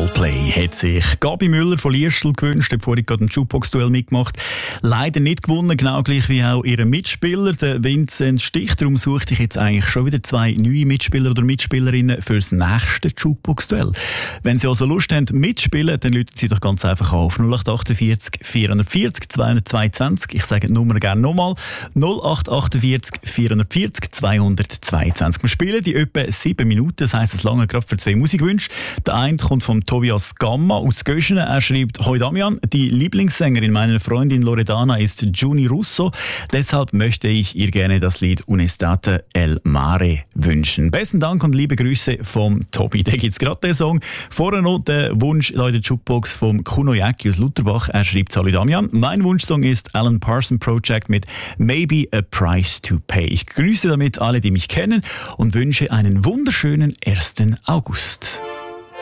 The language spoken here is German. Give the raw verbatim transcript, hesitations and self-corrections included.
Coldplay hat sich Gabi Müller von Liestl gewünscht, hat vorhin gerade ein Jukebox-Duell mitgemacht. Leider nicht gewonnen, genau gleich wie auch ihr Mitspieler, der Vincent Stich. Darum suchte ich jetzt eigentlich schon wieder zwei neue Mitspieler oder Mitspielerinnen für das nächste Jukebox-Duell. Wenn Sie also Lust haben mitspielen, dann rufen Sie doch ganz einfach auf null acht achtundvierzig vierhundertvierzig zweihundertzweiundzwanzig. Ich sage die Nummer gerne nochmal. null acht achtundvierzig vierhundertvierzig zweihundertzweiundzwanzig. Wir spielen die etwa sieben Minuten, das heisst, es lange gerade für zwei Musikwünsche. Der eine kommt von Tobias Gamma aus Göschenen. Er schreibt: Hoi Damian, die Lieblingssängerin meiner Freundin Loredana ist Giuni Russo. Deshalb möchte ich ihr gerne das Lied Un'estate El Mare wünschen. Besten Dank und liebe Grüße vom Tobi. Da gibt es gerade den Song. Vorher noch der Wunsch in der Jukebox vom Kuno Jäcki aus Lutherbach. Er schreibt: Hallo Damian, mein Wunschsong ist Alan Parsons Project mit Maybe a Price to Pay. Ich grüße damit alle, die mich kennen und wünsche einen wunderschönen ersten August.